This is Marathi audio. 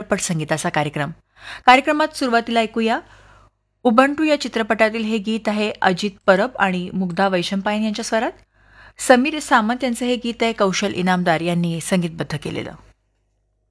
चित्रपट संगीताचा कार्यक्रमात सुरुवातीला ऐकूया उबंटू या चित्रपटातील हे गीत आहे अजित परब आणि मुग्धा वैशंपायन यांच्या स्वरात. समीर सामंत यांचं हे गीत आहे कौशल इनामदार यांनी संगीतबद्ध केलेलं.